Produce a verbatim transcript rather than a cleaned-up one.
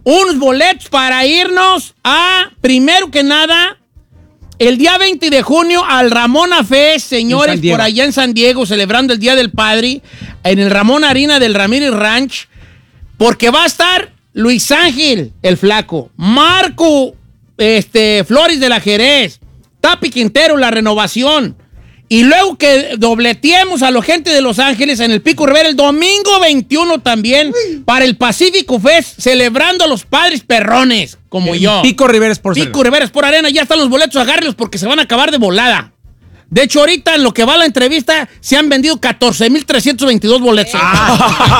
unos boletos para irnos a, primero que nada, el día veinte de junio al Ramona Fest, señores, por allá en San Diego, celebrando el Día del Padre, en el Ramón Harina del Ramírez Ranch, porque va a estar Luis Ángel, el Flaco, Marco este, Flores de la Jerez, Tapi Quintero, La Renovación, y luego que dobleteemos a la gente de Los Ángeles en el Pico Rivera el domingo veintiuno también para el Pacífico Fest, celebrando a los padres perrones, como el yo. Pico Rivera Sport Pico Rivera Sport Arena, ya están los boletos, agárrenlos porque se van a acabar de volada. De hecho, ahorita en lo que va la entrevista se han vendido catorce mil trescientos veintidós boletos. Ah.